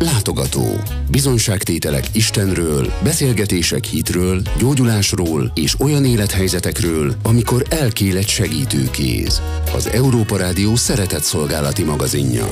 Látogató. Bizonyságtételek Istenről, beszélgetések hitről, gyógyulásról és olyan élethelyzetekről, amikor elkél egy segítőkéz. Az Európa Rádió szeretetszolgálati magazinja.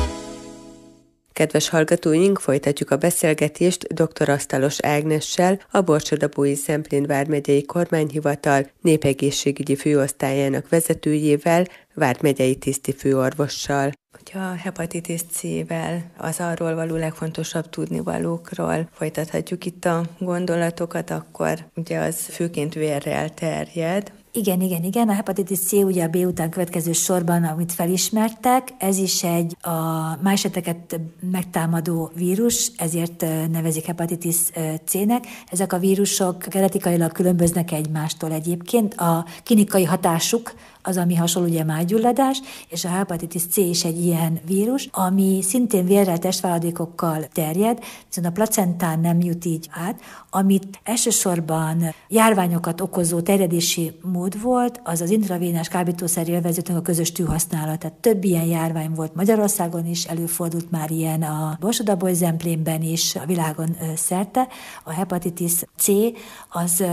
Kedves hallgatóink, folytatjuk a beszélgetést dr. Asztalos Ágnessel, a Borsod-Abaúj-Zemplén vármegyei kormányhivatal népegészségügyi főosztályának vezetőjével, vármegyei tisztifőorvossal. Hogyha a hepatitis C-vel, az arról való legfontosabb tudnivalókról folytathatjuk itt a gondolatokat, akkor ugye az főként vérrel terjed. Igen. A hepatitis C ugye a B után következő sorban, amit felismertek, ez is egy a májseteket megtámadó vírus, ezért nevezik hepatitis C-nek. Ezek a vírusok genetikailag különböznek egymástól egyébként. A klinikai hatásuk az, ami hasonló ugye májgyulladás, és a hepatitis C is egy ilyen vírus, ami szintén vérrel, testváladékokkal terjed, viszont a placentán nem jut így át, amit elsősorban járványokat okozó terjedési mód volt, az az intravénás kábítószerélvezőknek a közös tűhasználat. Tehát több ilyen járvány volt Magyarországon is, előfordult már ilyen a Borsod-Abaúj-Zemplénben is, a világon szerte. A hepatitis C az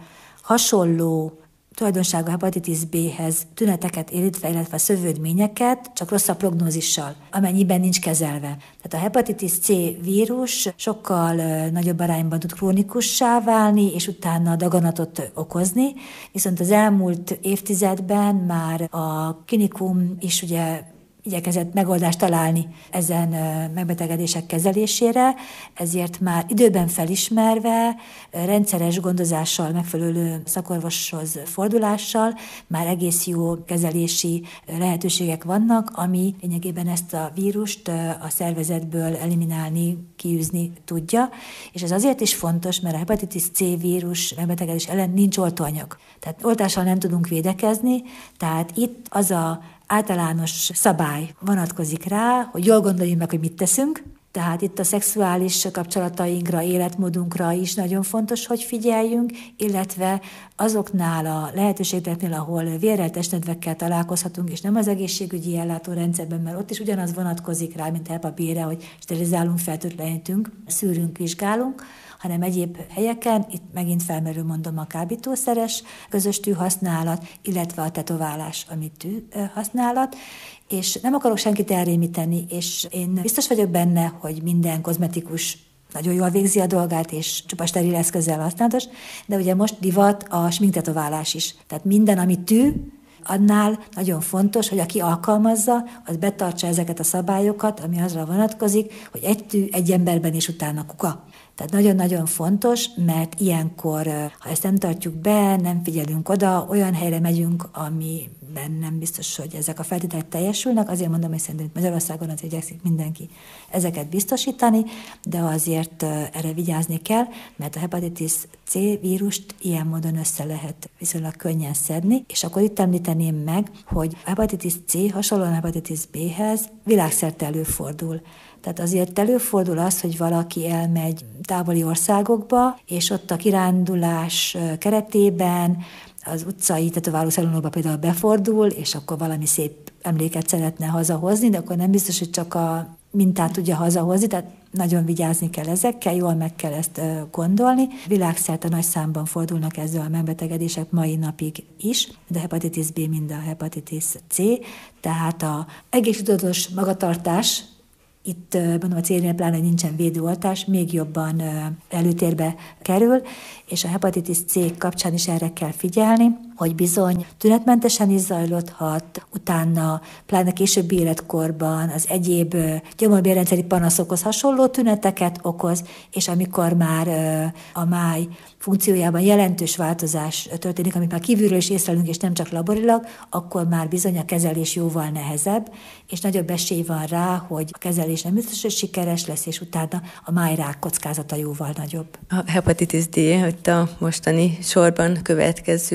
hasonló tulajdonsága hepatitis B-hez tüneteket érintve, illetve szövődményeket, csak rosszabb prognózissal, amennyiben nincs kezelve. Tehát a hepatitis C vírus sokkal nagyobb arányban tud krónikussá válni, és utána daganatot okozni, viszont az elmúlt évtizedben már a klinikum is ugye igyekezett megoldást találni ezen megbetegedések kezelésére, ezért már időben felismerve, rendszeres gondozással, megfelelő szakorvoshoz fordulással már egész jó kezelési lehetőségek vannak, ami lényegében ezt a vírust a szervezetből eliminálni, kiűzni tudja, és ez azért is fontos, mert a hepatitis C vírus megbetegedés ellen nincs oltóanyag. Tehát oltással nem tudunk védekezni, tehát itt az a általános szabály vonatkozik rá, hogy jól gondoljunk meg, hogy mit teszünk, tehát itt a szexuális kapcsolatainkra, életmódunkra is nagyon fontos, hogy figyeljünk, illetve azoknál a lehetőségeknél, ahol vérrel, testnedvekkel találkozhatunk, és nem az egészségügyi ellátórendszerben, mert ott is ugyanaz vonatkozik rá, mint a B-re, hogy sterilizálunk, fertőtlenítünk, szűrünk, vizsgálunk, hanem egyéb helyeken, itt megint felmerül, mondom, a kábítószeres közös tűhasználat, illetve a tetoválás, amit tűhasználat, és nem akarok senkit elrémíteni, és én biztos vagyok benne, hogy minden kozmetikus nagyon jól végzi a dolgát, és csupa steril eszközzel használatos, de ugye most divat a sminktetoválás is. Tehát minden, ami tű, annál nagyon fontos, hogy aki alkalmazza, az betartsa ezeket a szabályokat, ami azra vonatkozik, hogy egy tű egy emberben és utána kuka. Tehát nagyon-nagyon fontos, mert ilyenkor, ha ezt nem tartjuk be, nem figyelünk oda, olyan helyre megyünk, amiben nem biztos, hogy ezek a feltételek teljesülnek. Azért mondom, hogy szerintem Magyarországon azért igyekszik mindenki ezeket biztosítani, de azért erre vigyázni kell, mert a hepatitis C vírust ilyen módon össze lehet viszonylag könnyen szedni, és akkor itt említeném meg, hogy a hepatitis C hasonlóan a hepatitis B-hez világszerte előfordul. Tehát azért előfordul az, hogy valaki elmegy távoli országokba, és ott a kirándulás keretében az utcai tetoválószalonokba például befordul, és akkor valami szép emléket szeretne hazahozni, de akkor nem biztos, hogy csak a mintát tudja hazahozni, tehát nagyon vigyázni kell ezekkel, jól meg kell ezt gondolni. Világszerte nagy számban fordulnak ezzel a megbetegedések mai napig is, de a hepatitis B, mind a hepatitis C, tehát a egészségtudatos magatartás, itt mondom, a célnél pláne nincsen védőoltás, még jobban előtérbe kerül, és a hepatitis C kapcsán is erre kell figyelni, hogy bizony tünetmentesen is zajlódhat, utána pláne későbbi életkorban az egyéb gyomor-bélrendszeri panaszokhoz hasonló tüneteket okoz, és amikor már a máj funkciójában jelentős változás történik, amit már kívülről is észlelünk, és nem csak laborilag, akkor már bizony a kezelés jóval nehezebb, és nagyobb esély van rá, hogy a kezelés nem biztos, hogy sikeres lesz, és utána a májrák kockázata jóval nagyobb. A hepatitis D, hogy a mostani sorban következő. Igen,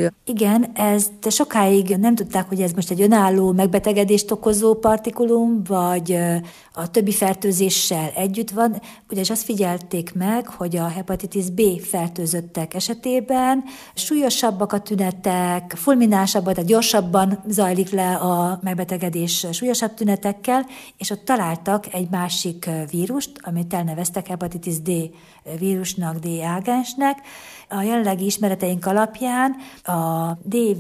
Igen, ezt sokáig nem tudták, hogy ez most egy önálló megbetegedést okozó partikulum, vagy a többi fertőzéssel együtt van, ugyanis azt figyelték meg, hogy a hepatitis B fertőzöttek esetében súlyosabbak a tünetek, fulminánsabbak, tehát gyorsabban zajlik le a megbetegedés súlyosabb tünetekkel, és ott találtak egy másik vírust, amit elneveztek hepatitis D vírusnak, D ágensnek. A jelenlegi ismereteink alapján a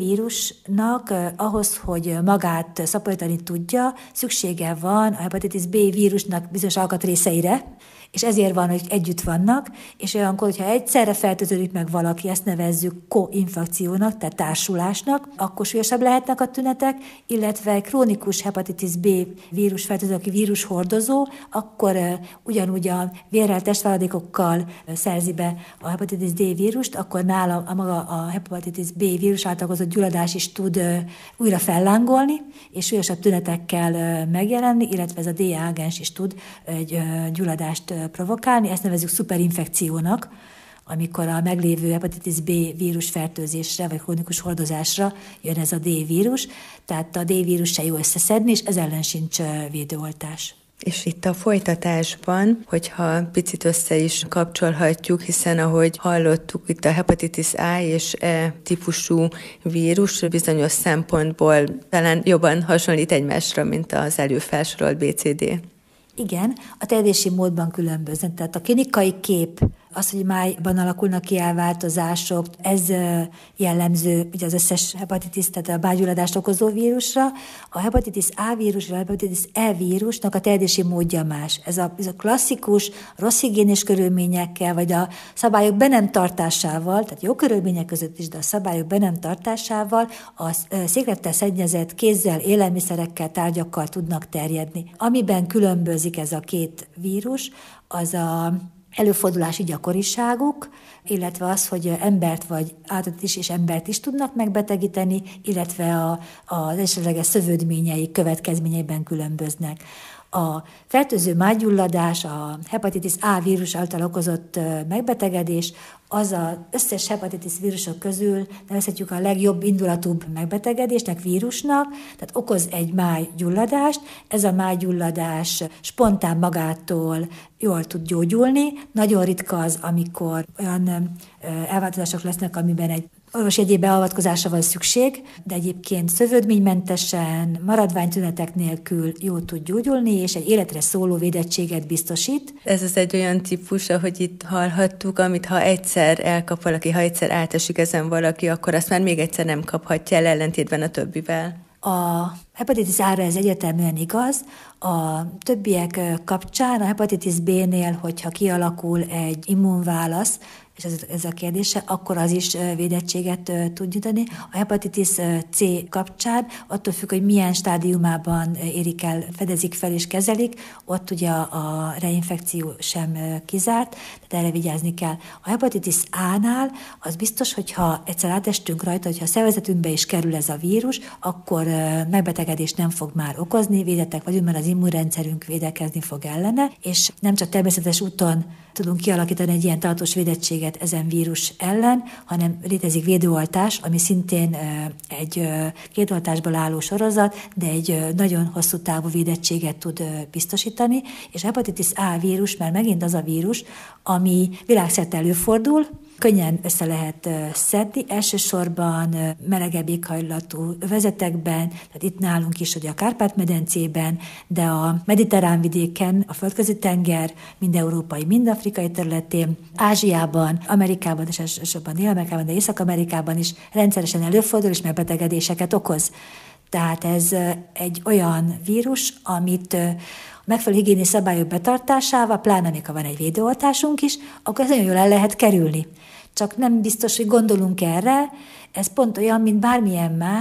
D-vírusnak ahhoz, hogy magát szaporítani tudja, szüksége van a hepatitis B vírusnak bizonyos alkatrészeire, és ezért van, hogy együtt vannak, és olyankor, hogyha egyszerre fertőződik meg valaki, ezt nevezzük koinfekciónak, tehát társulásnak, akkor súlyosabb lehetnek a tünetek, illetve krónikus hepatitis B vírus fertőző, aki vírushordozó, akkor ugyanúgy a vérrel, testváladékokkal szerzi be a hepatitis D vírust, akkor nála a hepatitis B vírus által okozott gyulladás is tud újra fellángolni, és súlyosabb tünetekkel megjelenni, illetve ez a D ágens is tud egy gyulladást provokálni, ezt nevezzük szuperinfekciónak, amikor a meglévő hepatitis B vírus fertőzésre vagy krónikus hordozásra jön ez a D vírus, tehát a D vírus se jó összeszedni, és ez ellen sincs védőoltás. És itt a folytatásban, hogyha picit össze is kapcsolhatjuk, hiszen ahogy hallottuk, itt a hepatitis A és E típusú vírus bizonyos szempontból talán jobban hasonlít egymásra, mint az előfelsorolt BCD. Igen, a terjedési módban különböznek. Tehát a klinikai kép, az, hogy májban alakulnak ki elváltozások, ez jellemző ugye az összes hepatitis, tehát a májgyulladást okozó vírusra. A hepatitis A vírus és a hepatitis E vírusnak a terjedési módja más. Ez a klasszikus, rossz higiénés körülményekkel, vagy a szabályok be nem tartásával, tehát jó körülmények között is, de a szabályok be nem tartásával a széklettel szennyezett kézzel, élelmiszerekkel, tárgyakkal tudnak terjedni. Amiben különbözik ez a két vírus, az a előfordulási gyakoriságuk, illetve az, hogy embert vagy állatot is és embert is tudnak megbetegíteni, illetve az esetleges szövődményei következményeiben különböznek. A fertőző májgyulladás, a hepatitis A vírus által okozott megbetegedés, az az összes hepatitis vírusok közül nevezhetjük a legjobb indulatúbb megbetegedésnek, vírusnak, tehát okoz egy májgyulladást, ez a májgyulladás spontán magától jól tud gyógyulni, nagyon ritka az, amikor olyan elváltozások lesznek, amiben egy orvosi egyéb beavatkozásra van szükség, de egyébként szövődménymentesen, maradványtünetek nélkül jól tud gyógyulni, és egy életre szóló védettséget biztosít. Ez az egy olyan típus, ahogy itt hallhattuk, amit ha egyszer elkap valaki, ha egyszer átesik ezen valaki, akkor azt már még egyszer nem kaphatja el, ellentétben a többivel. A hepatitis A-ra ez egyértelműen igaz, a többiek kapcsán a hepatitis B-nél, hogyha kialakul egy immunválasz, és ez a kérdése, akkor az is védettséget tud nyújtani. A hepatitis C kapcsán attól függ, hogy milyen stádiumában érik el, fedezik fel és kezelik, ott ugye a reinfekció sem kizárt, tehát erre vigyázni kell. A hepatitis A-nál az biztos, hogyha egyszer átestünk rajta, hogyha a szervezetünkbe is kerül ez a vírus, akkor megbetegedést nem fog már okozni, védettek vagyunk, mert az immunrendszerünk védekezni fog ellene, és nem csak természetes úton tudunk kialakítani egy ilyen tartós védettséget ezen vírus ellen, hanem létezik védőoltás, ami szintén egy két oltásból álló sorozat, de egy nagyon hosszú távú védettséget tud biztosítani, és a hepatitis A vírus már megint az a vírus, ami világszerte előfordul, könnyen össze lehet szedni, elsősorban melegebb éghajlatú övezetekben, tehát itt nálunk is, ugye a Kárpát-medencében, de a mediterrán vidéken, a Földközi-tenger, mind európai, mind afrikai területén, Ázsiában, Amerikában, és elsősorban Dél-Amerikában, de Észak-Amerikában is rendszeresen előfordul, és megbetegedéseket okoz. Tehát ez egy olyan vírus, amit megfelelő higiéni szabályok betartásával, pláne még ha van egy védőoltásunk is, akkor ez nagyon jól el lehet kerülni. Csak nem biztos, hogy gondolunk erre, ez pont olyan, mint bármilyen más,